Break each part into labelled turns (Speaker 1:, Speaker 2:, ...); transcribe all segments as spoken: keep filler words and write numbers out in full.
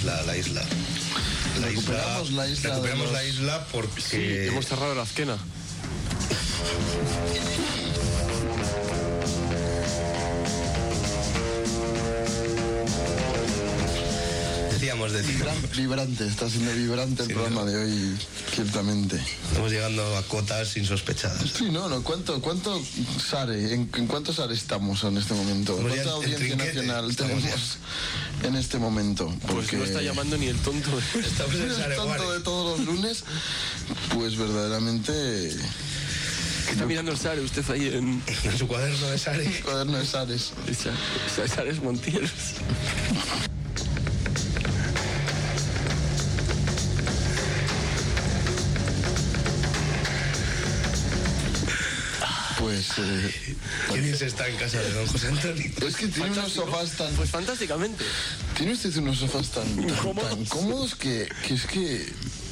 Speaker 1: isla, la isla. La
Speaker 2: recuperamos
Speaker 1: isla,
Speaker 2: la isla.
Speaker 1: Recuperamos
Speaker 2: los...
Speaker 1: la isla porque...
Speaker 3: Sí, hemos cerrado la azquena.
Speaker 1: Decíamos, decíamos.
Speaker 2: Vibrante, está siendo vibrante el sí, programa no. de hoy, ciertamente.
Speaker 1: Estamos llegando a cotas insospechadas.
Speaker 2: Sí, no, no. ¿Cuánto, cuánto SARE, en, en cuántos SARE estamos en este momento? ¿Cuánta en, audiencia en nacional tenemos ya en este momento?
Speaker 3: Porque pues no está llamando ni el tonto.
Speaker 1: Estamos en
Speaker 2: el tonto de todos los lunes, pues verdaderamente...
Speaker 3: ¿Qué está mirando el SARE usted ahí en,
Speaker 1: en su cuaderno de SARE?
Speaker 2: El cuaderno de SARES.
Speaker 3: SARES Montieros.
Speaker 2: Pues... Eh,
Speaker 1: ¿Qué bien se está en casa de don José Antonio?
Speaker 2: Es que tiene unos sofás tan...
Speaker 3: Pues fantásticamente.
Speaker 2: Tiene usted unos sofás tan, tan, ¿Cómodos? tan cómodos que, que es que...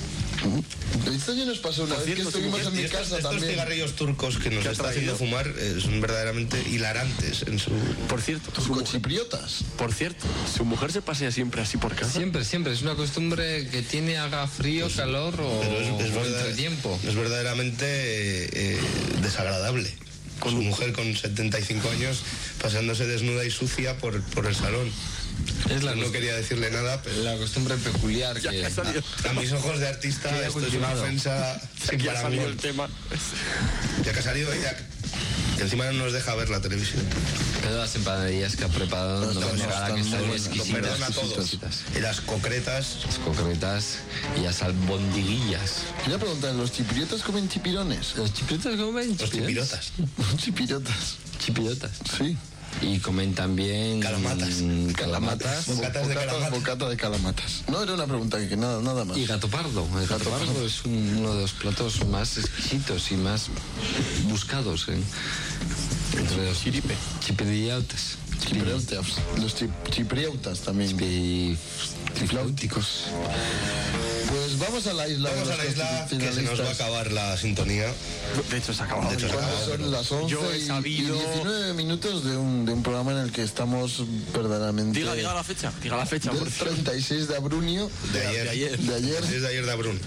Speaker 2: Esto ya nos pasó una Por vez cierto, que estuvimos en mi casa
Speaker 1: estos,
Speaker 2: también.
Speaker 1: Estos cigarrillos turcos que nos está traído? haciendo fumar eh, son verdaderamente hilarantes en su...
Speaker 3: Por cierto,
Speaker 2: tus cochipriotas.
Speaker 3: Por cierto, su mujer se pasea siempre así por casa.
Speaker 4: Siempre, siempre. Es una costumbre que tiene, haga frío, pues, calor o, es, es
Speaker 1: o
Speaker 4: verdad, entre tiempo.
Speaker 1: Es verdaderamente eh, desagradable. Con su mujer con setenta y cinco años paseándose desnuda y sucia por, por el salón. Es la no quería decirle nada, pero
Speaker 4: la costumbre peculiar que,
Speaker 1: que a, a mis ojos de artista esto es una ofensa sin
Speaker 3: ya ha salido el tema.
Speaker 1: Ya que ha salido ella, que encima no nos deja ver la televisión.
Speaker 4: Pero las empanadillas que ha preparado no, no, no para que están exquisitas.
Speaker 1: Lo perdona a todos. Y las concretas.
Speaker 4: Las concretas y las albondiguillas.
Speaker 2: Quería preguntar, ¿los chipriotas comen chipirones?
Speaker 4: ¿Los chipriotas comen
Speaker 1: Los chipirotas.
Speaker 2: Chipirotas.
Speaker 4: Chipirotas.
Speaker 2: Sí.
Speaker 4: Y comen también
Speaker 1: calamatas,
Speaker 4: mmm, calamatas,
Speaker 1: bocatas de calamatas.
Speaker 2: Bocata de calamatas. No era una pregunta que nada, nada más.
Speaker 4: Y gato pardo. El gato, gato pardo, pardo es un, uno de los platos más exquisitos y más buscados ¿eh? entre los
Speaker 3: chiripe,
Speaker 4: chipriotas.
Speaker 2: Chipriotas. Los chip, chipriotas también.
Speaker 4: Chipri...
Speaker 2: Trifláuticos. Pues vamos a la isla.
Speaker 1: Vamos
Speaker 2: de
Speaker 1: a la isla que se nos va a acabar la sintonía.
Speaker 3: De hecho se ha acabado.
Speaker 2: De hecho, se ha acabado son las once
Speaker 3: Yo he sabido...
Speaker 2: y diecinueve minutos de un, de un programa en el que estamos verdaderamente...
Speaker 3: Diga, diga la fecha. Diga la fecha.
Speaker 2: Del treinta y seis de abrunio.
Speaker 1: De ayer.
Speaker 3: De ayer.
Speaker 2: De ayer.
Speaker 1: Es de ayer de Abrun.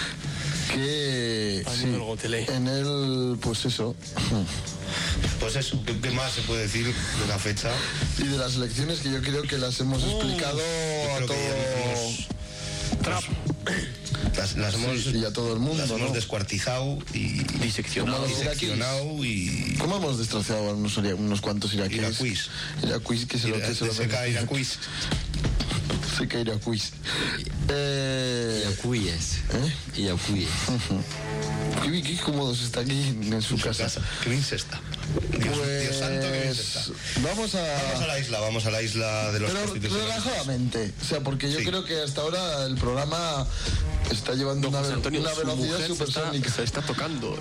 Speaker 2: Que...
Speaker 3: Sí,
Speaker 2: el en el... Pues eso...
Speaker 1: Pues eso, ¿qué, ¿qué más se puede decir de la fecha?
Speaker 2: Y de las elecciones que yo creo que las hemos uh, explicado a todo...
Speaker 1: Trap. Las, las
Speaker 2: sí,
Speaker 1: hemos,
Speaker 2: y a todo el mundo,
Speaker 1: las hemos
Speaker 2: ¿no?
Speaker 1: descuartizado y
Speaker 3: diseccionado,
Speaker 1: diseccionado y...
Speaker 2: ¿Cómo hemos destrozado a unos, unos cuantos iraquíes?
Speaker 1: Iraquíes.
Speaker 2: Iraquíes que se lo que se lo
Speaker 1: seca iraquíes.
Speaker 2: Seca iraquíes. Eh...
Speaker 4: Iraquíes.
Speaker 2: ¿Eh?
Speaker 4: Iraquíes.
Speaker 2: Qué, qué cómodos está aquí en su,
Speaker 1: en
Speaker 2: casa.
Speaker 1: su casa. Qué bien se está. Dios,
Speaker 2: pues...
Speaker 1: Dios santo, qué bien se está.
Speaker 2: Vamos a...
Speaker 1: Vamos a la isla, vamos a la isla de los
Speaker 2: Pero relajadamente. O sea, porque yo sí. creo que hasta ahora el programa está llevando
Speaker 3: no,
Speaker 2: una,
Speaker 3: pues, Antonio,
Speaker 2: una velocidad supersónica.
Speaker 3: Se está, se está tocando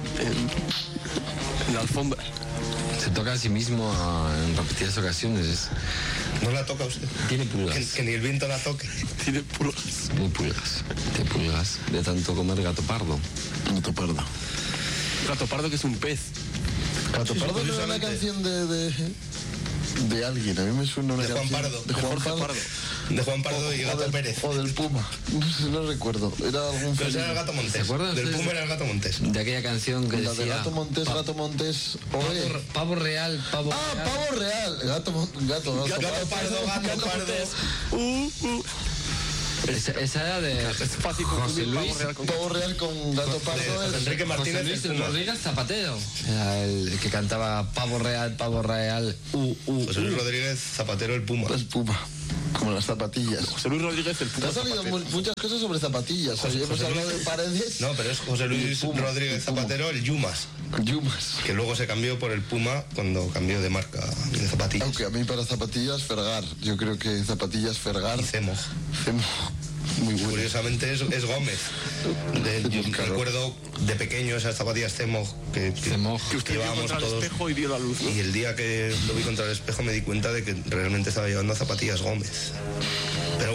Speaker 3: en, en la alfombra.
Speaker 4: Se toca a sí mismo en repetidas ocasiones. Es...
Speaker 1: ¿No la toca usted?
Speaker 4: Tiene pulgas.
Speaker 1: Que, que ni el viento la toque.
Speaker 3: Tiene pulgas.
Speaker 4: Tiene pulgas. Tiene pulgas. De tanto comer gato pardo.
Speaker 2: Gato pardo.
Speaker 3: Gato pardo que es un pez.
Speaker 2: Gato sí, pardo es una canción de, de... de alguien. A mí me suena una
Speaker 1: de
Speaker 2: canción.
Speaker 1: Juan Pardo.
Speaker 2: De Juan
Speaker 3: de
Speaker 2: Pardo.
Speaker 3: Pardo.
Speaker 1: De Juan Pardo o, y Gato
Speaker 2: o del,
Speaker 1: Pérez.
Speaker 2: O del Puma. No sé, no recuerdo. Era algún
Speaker 1: Pero era el Gato Montés. ¿Se acuerdan? Del Puma era el Gato Montés.
Speaker 4: De aquella canción que
Speaker 2: la
Speaker 4: decía...
Speaker 2: de Gato Montés, pa Gato Montés...
Speaker 4: Pavo, pavo real, pavo
Speaker 2: ah,
Speaker 4: real.
Speaker 2: Ah, pavo real. Gato, gato, gato.
Speaker 1: Gato, gato Pardo, Gato, gato Pardo.
Speaker 3: Uh, uh.
Speaker 4: Esa, esa era de
Speaker 3: es fácil
Speaker 4: José Luis.
Speaker 2: Pavo real con, pavo real con Gato Pardo.
Speaker 1: Es Enrique Martínez
Speaker 4: José Luis Rodríguez Zapatero. Era el que cantaba Pavo real, pavo real. Uh, uh,
Speaker 1: José Luis
Speaker 4: uh.
Speaker 1: Rodríguez Zapatero, el Puma.
Speaker 2: El Puma. Como las zapatillas.
Speaker 3: José Luis Rodríguez, el Puma.
Speaker 2: Te han salido mu muchas cosas sobre zapatillas. José, hemos José hablado Luis, de Paredes.
Speaker 1: No, pero es José Luis Puma, Rodríguez Zapatero, el Yumas.
Speaker 2: Yumas.
Speaker 1: Que luego se cambió por el Puma cuando cambió de marca de zapatillas.
Speaker 2: Aunque a mí para zapatillas, Fergar. Yo creo que zapatillas Fergar.
Speaker 1: Y Cemo.
Speaker 2: Cemo. Muy bueno.
Speaker 1: Curiosamente es, es Gómez. De, yo claro. recuerdo de pequeño esas zapatillas Cemo que, que,
Speaker 4: Cemo.
Speaker 3: que usted vio contra todos, el espejo y vio la luz, ¿no?
Speaker 1: Y el día que lo vi contra el espejo me di cuenta de que realmente estaba llevando zapatillas Gómez. Pero bueno,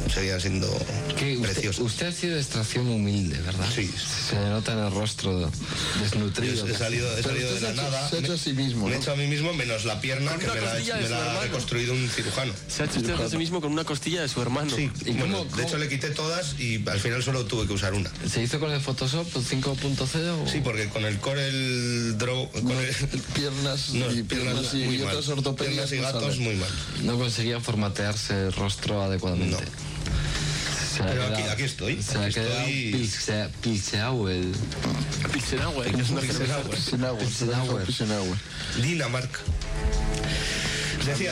Speaker 1: seguían siendo preciosas.
Speaker 4: Usted, usted ha sido de extracción humilde, ¿verdad?
Speaker 1: Sí.
Speaker 4: Se nota en el rostro desnutrido.
Speaker 1: He salido, he salido de la nada.
Speaker 2: Se ha hecho a sí mismo.
Speaker 1: Me he
Speaker 2: ¿no?
Speaker 1: hecho a mí mismo, menos la pierna, que me la, me la ha reconstruido un cirujano.
Speaker 3: Se ha hecho usted a sí mismo con una costilla de su hermano.
Speaker 1: Sí,
Speaker 4: ¿Y
Speaker 1: bueno,
Speaker 4: cómo,
Speaker 1: de
Speaker 4: cómo?
Speaker 1: hecho le quité todas y al final solo tuve que usar una.
Speaker 4: ¿Se hizo con el Photoshop cinco punto cero?
Speaker 1: Sí, porque con el Corel Draw, con el,
Speaker 2: Piernas
Speaker 1: no,
Speaker 2: y
Speaker 1: piernas,
Speaker 2: piernas y,
Speaker 1: muy
Speaker 2: y
Speaker 1: mal.
Speaker 2: otras ortopedias.
Speaker 1: Piernas y
Speaker 2: no
Speaker 1: gatos
Speaker 2: salen.
Speaker 1: muy mal.
Speaker 4: No conseguía formatearse el rostro adecuadamente.
Speaker 1: No.
Speaker 4: Se ha
Speaker 1: Pero
Speaker 4: quedado-
Speaker 1: aquí, aquí estoy.
Speaker 4: Se ha
Speaker 1: aquí
Speaker 4: quedado
Speaker 1: estoy.
Speaker 4: pilsea- pilseauer.
Speaker 3: Pilsenauer, que es una cerveza.
Speaker 2: Pilsenauer,
Speaker 4: Pilsenauer.
Speaker 2: Pilsenauer.
Speaker 1: Dinamarca. Decía,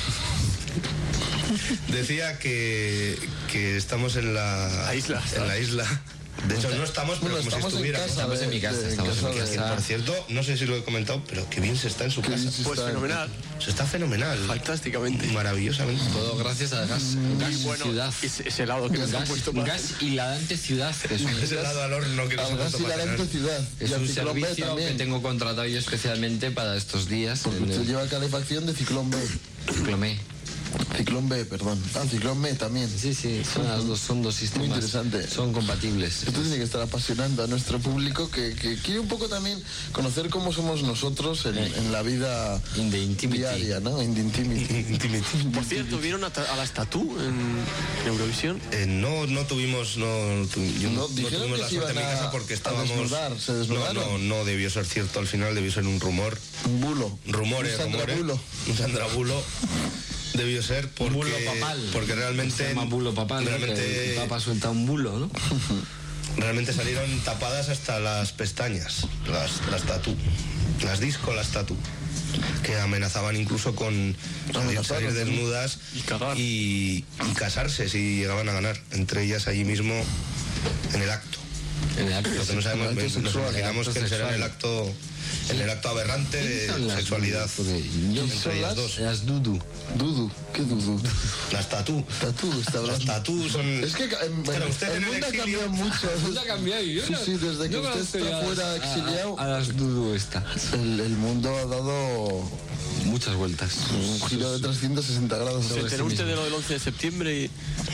Speaker 1: decía que, que estamos en la,
Speaker 3: La isla.
Speaker 1: en la isla. De hecho, no estamos, pero
Speaker 2: Bueno,
Speaker 1: como
Speaker 2: estamos
Speaker 1: si
Speaker 2: en
Speaker 1: estuviéramos.
Speaker 2: casa.
Speaker 4: Estamos en mi casa,
Speaker 2: de-
Speaker 4: estamos en mi
Speaker 2: casa de-
Speaker 4: casa.
Speaker 1: Por cierto, no sé si lo he comentado, pero qué bien se está en su
Speaker 2: Qué
Speaker 1: casa.
Speaker 2: bien se
Speaker 3: Pues
Speaker 2: está-
Speaker 3: fenomenal,
Speaker 1: Se está fenomenal.
Speaker 3: fantásticamente.
Speaker 1: Maravillosamente.
Speaker 4: Todo gracias a gas, gas
Speaker 3: Y bueno,
Speaker 4: ciudad.
Speaker 3: ese, ese helado que nos han
Speaker 4: Gas,
Speaker 3: puesto para...
Speaker 4: gas hiladante ciudad, que es un,
Speaker 1: Ese lado al horno que nos
Speaker 2: Al
Speaker 1: hemos
Speaker 2: gas
Speaker 1: puesto
Speaker 2: y la
Speaker 1: para
Speaker 2: Aranto
Speaker 1: cenar.
Speaker 2: ciudad.
Speaker 4: es
Speaker 2: Y al
Speaker 4: un
Speaker 2: Ciclón B
Speaker 4: servicio que
Speaker 2: también.
Speaker 4: tengo contratado yo especialmente para estos días.
Speaker 2: Porque
Speaker 4: en
Speaker 2: usted
Speaker 4: el
Speaker 2: lleva calefacción de Ciclón B.
Speaker 4: Clomé.
Speaker 2: Ciclón B, perdón. Ah, Ciclón B también.
Speaker 4: Sí, sí, son, las dos, son dos sistemas.
Speaker 2: Muy interesante.
Speaker 4: Son compatibles.
Speaker 2: Esto tiene que estar apasionando a nuestro público que, que quiere un poco también conocer cómo somos nosotros en, en la vida
Speaker 4: In the intimity.
Speaker 2: diaria, ¿no? In the intimity.
Speaker 3: Por cierto, ¿vieron a, ta- a las Tatú en, en Eurovisión?
Speaker 1: Eh, no, no tuvimos, no, tu- yo
Speaker 2: No,
Speaker 1: no,
Speaker 2: dijeron
Speaker 1: tuvimos
Speaker 2: que
Speaker 1: la
Speaker 2: se
Speaker 1: suerte en mi
Speaker 2: iban a-
Speaker 1: casa porque
Speaker 2: a
Speaker 1: estábamos.
Speaker 2: desnudar, ¿se
Speaker 1: no,
Speaker 2: desnudaron?
Speaker 1: no, no debió ser cierto al final, debió ser un rumor.
Speaker 2: Un bulo.
Speaker 1: Rumores,
Speaker 2: Un Sandra
Speaker 1: rumores.
Speaker 2: Bulo.
Speaker 1: Un Sandra Bulo. Debió ser porque,
Speaker 4: bulo papal.
Speaker 1: porque realmente.
Speaker 4: Se llama bulo papal, ¿no?
Speaker 1: realmente,
Speaker 4: Que el papa suelta un bulo, ¿no?
Speaker 1: realmente salieron tapadas hasta las pestañas, las, las tatú. Las disco, las tatú. Que amenazaban incluso con salir, salir desnudas
Speaker 3: Y cagar.
Speaker 1: y, y casarse si llegaban a ganar. Entre ellas allí mismo en el acto.
Speaker 4: En el acto
Speaker 1: Lo que no sabemos,
Speaker 2: acto
Speaker 1: nos
Speaker 2: sexual,
Speaker 1: imaginamos
Speaker 4: acto
Speaker 1: que será en el
Speaker 4: sexual.
Speaker 1: acto, en el acto aberrante
Speaker 4: ¿Quiénes son
Speaker 1: de
Speaker 4: las
Speaker 1: sexualidad
Speaker 4: dudu? Porque yo-
Speaker 1: entre
Speaker 2: son
Speaker 1: ellas
Speaker 2: las-
Speaker 1: dos.
Speaker 4: Las dudu.
Speaker 2: Dudu. ¿Qué dudu?
Speaker 1: Las tatú.
Speaker 2: Tatú, está
Speaker 1: Las
Speaker 2: hablando.
Speaker 1: tatú son.
Speaker 2: Es que en,
Speaker 1: Claro,
Speaker 2: en-
Speaker 1: usted
Speaker 2: el
Speaker 1: en el
Speaker 2: mundo ha
Speaker 1: exilio-
Speaker 2: cambiado mucho.
Speaker 4: Se ha cambiado. Yo
Speaker 2: Sí,
Speaker 4: no-
Speaker 2: sí, desde que
Speaker 4: yo
Speaker 2: usted
Speaker 4: conozco
Speaker 2: está
Speaker 4: ya a
Speaker 2: fuera
Speaker 4: las- a-
Speaker 2: exiliado.
Speaker 4: A, a las dudu esta.
Speaker 2: El, el mundo ha dado
Speaker 4: Muchas vueltas.
Speaker 2: un giro de trescientos sesenta grados.
Speaker 3: ¿Se
Speaker 2: sobre
Speaker 3: enteró
Speaker 2: sí
Speaker 3: usted de
Speaker 2: mismo.
Speaker 3: lo del once de septiembre? Y...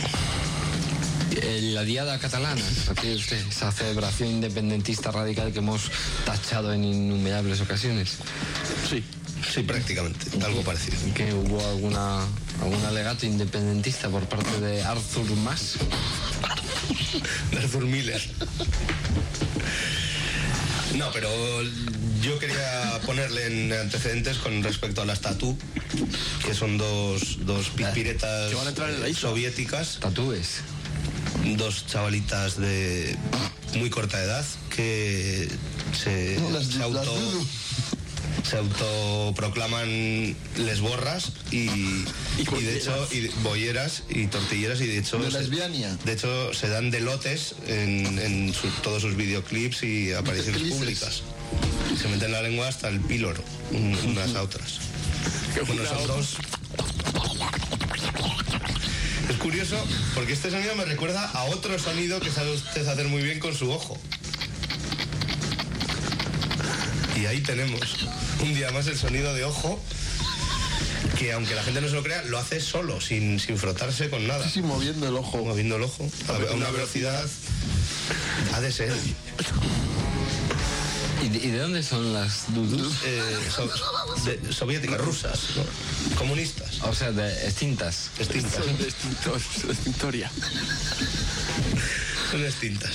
Speaker 4: Eh, La diada catalana, ¿refiere usted? Esa celebración independentista radical que hemos tachado en innumerables ocasiones.
Speaker 3: Sí.
Speaker 1: Sí, prácticamente. Algo parecido.
Speaker 4: Que hubo alguna algún alegato independentista por parte de Arthur Mas.
Speaker 1: De Arthur Miller. No, pero yo quería ponerle en antecedentes con respecto a las tatú, que son dos, dos pispiretas
Speaker 3: Que van a entrar en la isla.
Speaker 1: soviéticas,
Speaker 4: Tatúes.
Speaker 1: dos chavalitas de muy corta edad que se,
Speaker 2: No, las-
Speaker 1: se
Speaker 2: las
Speaker 1: auto
Speaker 2: dudu.
Speaker 1: se autoproclaman lesborras y, y de hecho y bolleras y tortilleras y de hecho
Speaker 2: De
Speaker 1: se-
Speaker 2: lesbiania.
Speaker 1: de hecho se dan de lotes en, en su- todos sus videoclips y apariciones
Speaker 2: Clices.
Speaker 1: públicas. Se meten la lengua hasta el píloro un- unas a otras. Bueno, son dos. Es curioso porque este sonido me recuerda a otro sonido que sabe usted hacer muy bien con su ojo. Y ahí tenemos un día más el sonido de ojo, que aunque la gente no se lo crea, lo hace solo, sin, sin frotarse con nada.
Speaker 2: Sí, moviendo el ojo.
Speaker 1: Moviendo el ojo a, a una velocidad. Ha de ser.
Speaker 4: ¿Y de, y de dónde son las dudus?
Speaker 1: Eh, so- de- soviéticas, rusas, ¿no? Comunistas,
Speaker 4: O sea, de extintas.
Speaker 1: extintas.
Speaker 3: Son de extintor, de extintoria.
Speaker 1: Son extintas.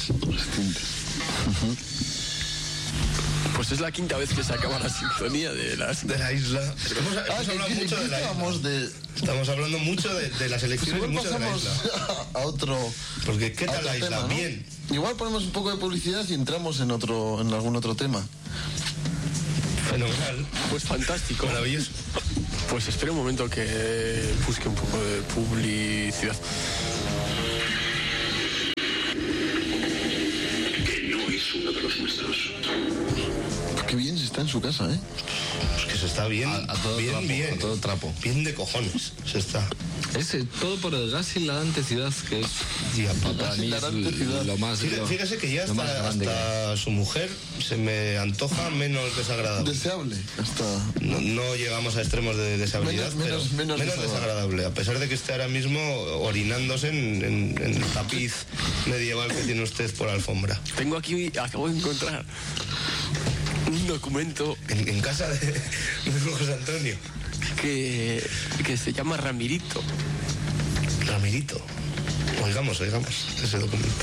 Speaker 3: Pues es la quinta vez que se acaba la sintonía de las...
Speaker 1: De la isla. Hemos, hemos
Speaker 2: Ah,
Speaker 1: hablado
Speaker 2: que- que-
Speaker 1: mucho
Speaker 2: que
Speaker 1: de la
Speaker 2: estábamos
Speaker 1: isla.
Speaker 2: de...
Speaker 1: Estamos hablando mucho de, de las elecciones y
Speaker 2: Igual
Speaker 1: mucho de la
Speaker 2: pasamos
Speaker 1: isla.
Speaker 2: a otro...
Speaker 1: Porque ¿qué
Speaker 2: a
Speaker 1: tal
Speaker 2: otro
Speaker 1: la isla?
Speaker 2: tema, ¿no?
Speaker 1: Bien.
Speaker 2: Igual ponemos un poco de publicidad y entramos en otro, en algún otro tema.
Speaker 1: Fenomenal.
Speaker 3: Pues fantástico.
Speaker 1: Maravilloso.
Speaker 3: Pues espera un momento que busque un poco de publicidad.
Speaker 5: Que no es
Speaker 2: Qué bien se está en su casa, ¿eh?
Speaker 1: Pues que se está bien,
Speaker 4: a, a todo
Speaker 1: bien,
Speaker 4: trapo,
Speaker 1: bien.
Speaker 4: A todo trapo.
Speaker 1: Bien de cojones se está.
Speaker 4: Es eh, todo por el gas hilarante ciudad, que es,
Speaker 1: Tía,
Speaker 4: para mí es l- lo más...
Speaker 1: Fíjese,
Speaker 4: lo-
Speaker 1: fíjese que ya
Speaker 4: lo más
Speaker 1: hasta,
Speaker 4: grande que
Speaker 1: hasta su mujer se me antoja menos desagradable.
Speaker 2: Deseable. Hasta...
Speaker 1: No, no llegamos a extremos de desabilidad,
Speaker 2: Menos-
Speaker 1: pero
Speaker 2: menos- menos
Speaker 1: desagradable. A pesar de que esté ahora mismo orinándose en, en- en el tapiz medieval que tiene usted por la alfombra.
Speaker 3: Tengo aquí, acabo de encontrar un documento
Speaker 1: En, en casa de, de José Antonio.
Speaker 3: que, que se llama Ramirito.
Speaker 1: Ramirito. Oigamos, oigamos ese documento.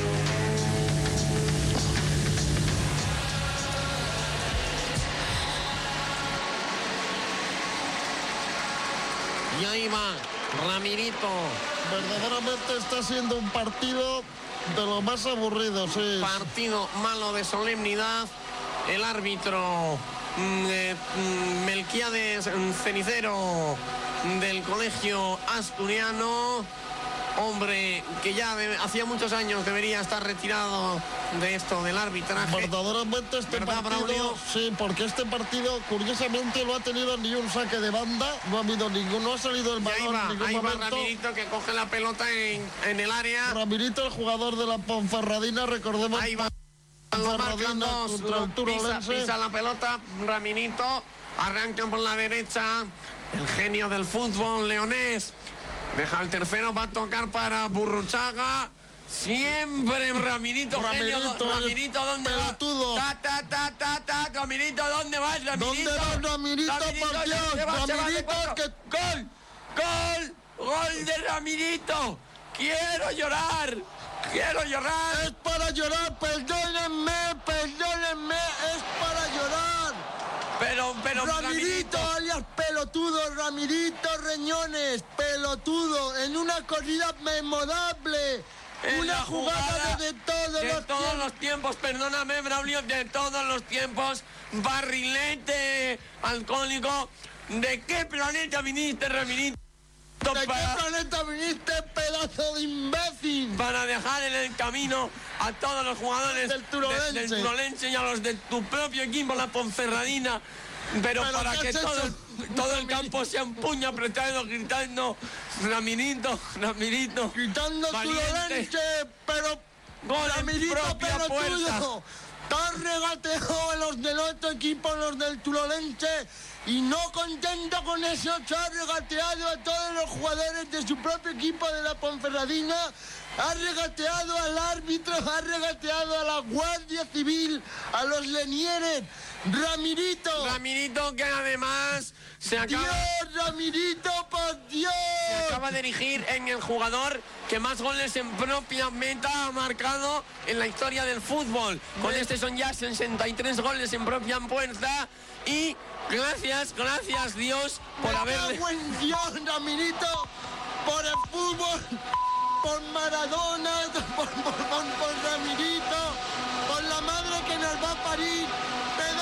Speaker 5: Y ahí va, Ramirito.
Speaker 6: Verdaderamente está siendo un partido de lo más aburrido, sí.
Speaker 5: Partido malo de solemnidad. El árbitro mm, eh, mm, Melquiades Cenicero del Colegio Asturiano. Hombre que ya debe- hacía muchos años debería estar retirado de esto del arbitraje.
Speaker 6: Verdaderamente este
Speaker 5: ¿Verdad,
Speaker 6: partido,
Speaker 5: Braulio?
Speaker 6: sí, porque este partido curiosamente no ha tenido ni un saque de banda, no ha habido ninguno, no ha salido el
Speaker 5: Y ahí
Speaker 6: balón
Speaker 5: va,
Speaker 6: en ningún
Speaker 5: ahí va
Speaker 6: momento.
Speaker 5: Ramirito que coge la pelota en, en el área.
Speaker 6: Ramirito, el jugador de la Ponferradina, recordemos.
Speaker 5: Ahí va. Lo marcan dos,
Speaker 6: contra el
Speaker 5: pisa,
Speaker 6: Turolense.
Speaker 5: pisa la pelota, Ramirito, arrancan por la derecha, el genio del fútbol leonés, deja el tercero, va a tocar para Burruchaga, siempre Ramirito, genio,
Speaker 6: Ramirito,
Speaker 5: Ramirito, ¿dónde
Speaker 6: pelotudo.
Speaker 5: va? Ta, ta, ta, ta, ta, Ramirito, ¿dónde vas, Ramirito?
Speaker 6: ¿Dónde vas, Ramirito, por Dios?
Speaker 5: se va, se va,
Speaker 6: Ramirito,
Speaker 5: de cuatro.
Speaker 6: que-
Speaker 5: ¡Gol! ¡Gol! ¡Gol de Ramirito! ¡Quiero llorar! ¡Quiero llorar!
Speaker 6: Es para llorar, perdónenme, perdónenme, es para llorar.
Speaker 5: Pero, pero,
Speaker 6: Ramirito, alias pelotudo, Ramirito Reñones, pelotudo, en una corrida memorable.
Speaker 5: En
Speaker 6: Una
Speaker 5: la
Speaker 6: jugada de todos
Speaker 5: de
Speaker 6: los
Speaker 5: todos
Speaker 6: tiempos.
Speaker 5: los tiempos, perdóname, Braulio, de todos los tiempos, barrilete alcohólico. ¿De qué planeta viniste, Ramirito?
Speaker 6: ¿De qué
Speaker 5: Para,
Speaker 6: planeta viniste, pedazo de imbécil?
Speaker 5: para dejar en el camino a todos los jugadores
Speaker 6: Del Turolense.
Speaker 5: de- del Turolense y a los de tu propio equipo, la Ponferradina. Pero,
Speaker 6: ¿Pero
Speaker 5: para
Speaker 6: qué
Speaker 5: que
Speaker 6: has
Speaker 5: todo,
Speaker 6: hecho?
Speaker 5: todo el campo sea un puño apretado, gritando, Ramirito, Ramirito.
Speaker 6: Gritando
Speaker 5: valiente.
Speaker 6: Turolense, pero
Speaker 5: Gol en
Speaker 6: Ramirito,
Speaker 5: propia
Speaker 6: pero
Speaker 5: puerta.
Speaker 6: tuyo. Tan regateado en los del otro equipo, los del Turolense, y no contento con eso, se ha regateado a todos los jugadores de su propio equipo de la Ponferradina, ha regateado al árbitro, ha regateado a la Guardia Civil, a los lenieres. Ramirito,
Speaker 5: Ramirito, que además se acaba,
Speaker 6: Dios, Ramirito, por Dios.
Speaker 5: se acaba de erigir en el jugador que más goles en propia meta ha marcado en la historia del fútbol. Con este son ya sesenta y tres goles en propia puerta. Y gracias, gracias Dios por
Speaker 6: Me
Speaker 5: haberle...
Speaker 6: cago en Dios, Ramirito, por el fútbol, por Maradona, por, por, por, por Ramirito, por la madre que nos va a parir,